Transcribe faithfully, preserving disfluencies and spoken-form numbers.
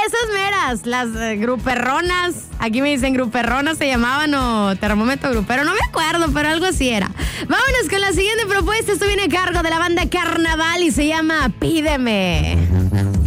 esas meras, las eh, gruperronas. Aquí me dicen gruperronas se llamaban o termómetro grupero. No me acuerdo, pero algo así era. Vámonos con la siguiente propuesta. Esto viene a cargo de la banda Carnaval y se llama Pídeme.